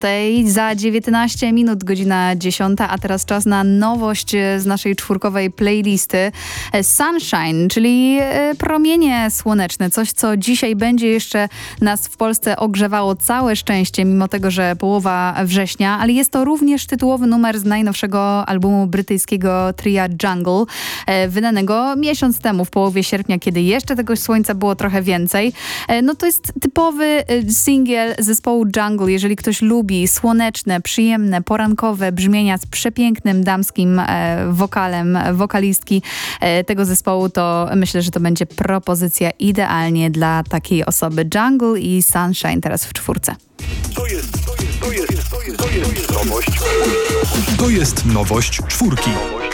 za 19 minut, godzina 10, a teraz czas na nowość z naszej czwórkowej playlisty. Sunshine, czyli promienie słoneczne, coś co dzisiaj będzie jeszcze nas w Polsce ogrzewało całe szczęście, mimo tego, że połowa września, ale jest to również tytułowy numer z najnowszego albumu brytyjskiego tria Jungle, wydanego miesiąc temu, w połowie sierpnia, kiedy jeszcze tego słońca było trochę więcej. No to jest typowy singiel zespołu Jungle. Jeżeli ktoś lubi słoneczne, przyjemne, porankowe brzmienia z przepięknym damskim wokalem wokalistki tego zespołu, to myślę, że to będzie propozycja idealnie dla takiej osoby. Jungle i Sunshine teraz w czwórce. To jest nowość czwórki.